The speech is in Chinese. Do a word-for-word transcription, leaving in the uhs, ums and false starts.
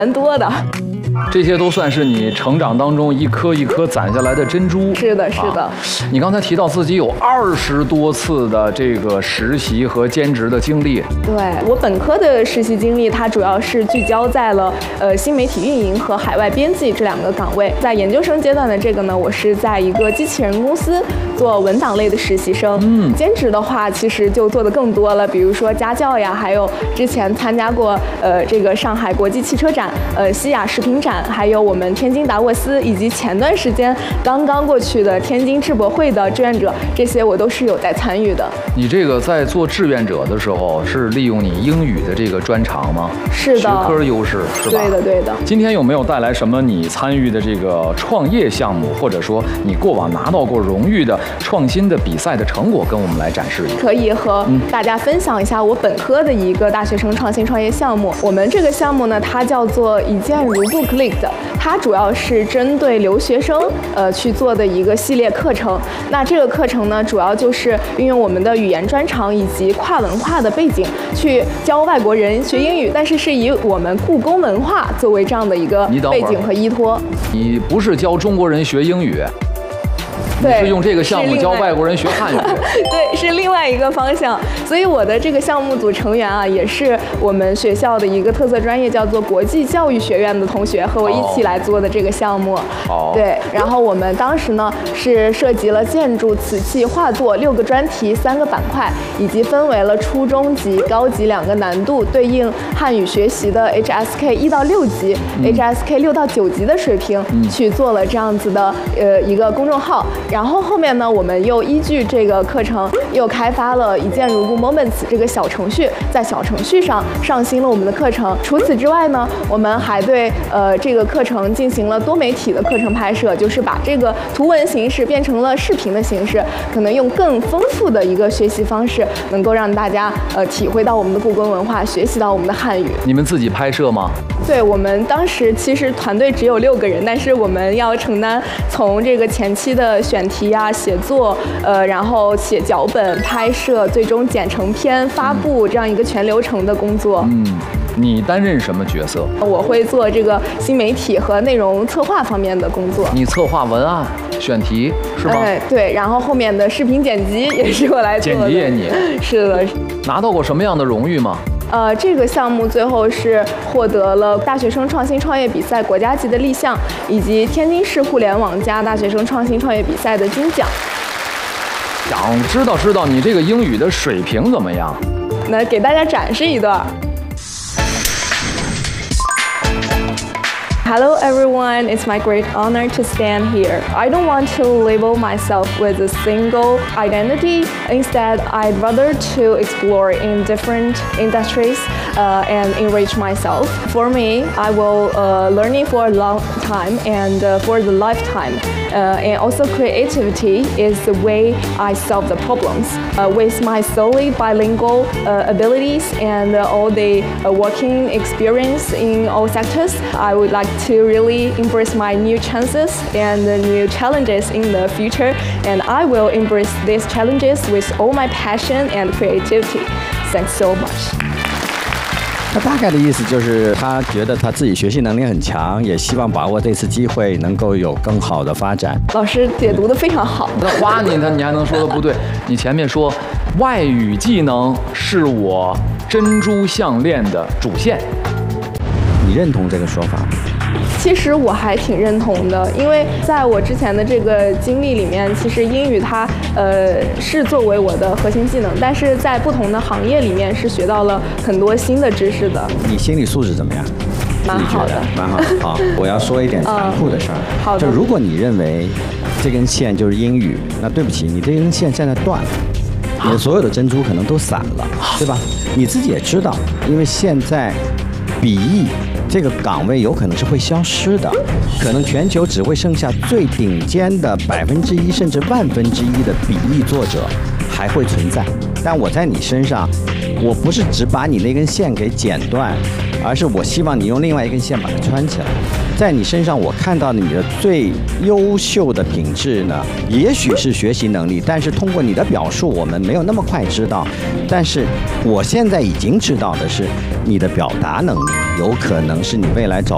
蛮多的。 这些都算是你成长当中一颗一颗攒下来的珍珠。 是的，是的。啊、 你刚才提到自己有二十多次的这个实习和兼职的经历。 对，我本科的实习经历，它主要是聚焦在了呃新媒体运营和海外编辑这两个岗位。在研究生阶段的这个呢，我是在一个机器人公司做文档类的实习生。嗯，兼职的话，其实就做的更多了，比如说家教呀，还有之前参加过呃这个上海国际汽车展、呃西雅食品展，还有我们天津达沃斯，以及前段时间刚刚过去的天津智博会的志愿者，这些我都是有在参与的。 你这个在做志愿者的时候，是利用你英语的这个专长吗？ 是的， 学科优势是吧？ 对的，对的。 今天有没有带来什么你参与的这个创业项目，或者说你过往拿到过荣誉的创新的比赛的成果，跟我们来展示一下？ 可以和大家分享一下我本科的一个大学生创新创业项目。我们这个项目呢，它叫做一键如故 Click 的，它主要是针对留学生呃去做的一个系列课程。那这个课程呢，主要就是运用我们的语言专长以及跨文化的背景，去教外国人学英语，但是是以我们故宫文化作为这样的一个背景和依托。 你不是教中国人学英语？ 对， 是用这个项目教外国人学汉语。 对，是另外一个方向。所以我的这个项目组成员啊，也是我们学校的一个特色专业，叫做国际教育学院的同学和我一起来做的这个项目。 哦。 对，然后我们当时呢是涉及了建筑、瓷器、画作六个专题、三个板块，以及分为了初中级、高级两个难度，对应汉语学习的 H S K 一到六级、嗯、H S K 六到九级的水平、嗯、去做了这样子的呃一个公众号。然后后面呢，我们又依据这个课程，又开发了一键如故 Moments 这个小程序，在小程序上上新了我们的课程。除此之外呢，我们还对呃这个课程进行了多媒体的课程拍摄，就是把这个图文形式变成了视频的形式，可能用更丰富的一个学习方式，能够让大家呃体会到我们的故宫文化，学习到我们的汉语。 你们自己拍摄吗？ 对，我们当时其实团队只有六个人，但是我们要承担从这个前期的选题啊、写作，呃，然后写脚本、拍摄，最终剪成片、发布这样一个全流程的工作。 嗯，你担任什么角色？ 我会做这个新媒体和内容策划方面的工作。 你策划文案、选题是吧？ 哎，对，然后后面的视频剪辑也是我来做的。 剪辑也你？ 是的。 拿到过什么样的荣誉吗？ 呃，这个项目最后是获得了大学生创新创业比赛国家级的立项，以及天津市互联网加大学生创新创业比赛的金奖。 想知道知道你这个英语的水平怎么样？ 那给大家展示一段。Hello everyone, it's my great honor to stand here. I don't want to label myself with a single identity. Instead, I'd rather to explore in different industries uh, and enrich myself. For me, I will uh, learning for a long time and uh, for the lifetime. Uh, and also creativity is the way I solve the problems. Uh, with my solely bilingual uh, abilities and uh, all the uh, working experience in all sectors, I would like to really embrace my new chances and the new challenges in the future, and I will embrace these challenges with all my passion and creativity. Thanks so much. 他大概的意思就是，他觉得他自己学习能力很强，也希望把握这次机会，能够有更好的发展。 老师解读得非常好。 那夸你，那你还能说的不对？你前面说外语技能是我珍珠项链的主线， 你认同这个说法？ 其实我还挺认同的，因为在我之前的这个经历里面，其实英语它呃是作为我的核心技能，但是在不同的行业里面是学到了很多新的知识的。 你心理素质怎么样？ 蛮好的， 蛮好的。好，我要说一点残酷的事儿。 嗯、好的。 就如果你认为这根线就是英语，那对不起，你这根线现在断了，你的所有的珍珠可能都散了，对吧？你自己也知道，因为现在笔译这个岗位有可能是会消失的，可能全球只会剩下最顶尖的百分之一甚至万分之一的笔译作者还会存在。但我在你身上，我不是只把你那根线给剪断，而是我希望你用另外一根线把它穿起来。在你身上，我看到你的最优秀的品质呢，也许是学习能力，但是通过你的表述，我们没有那么快知道。但是我现在已经知道的是，你的表达能力有可能是你未来找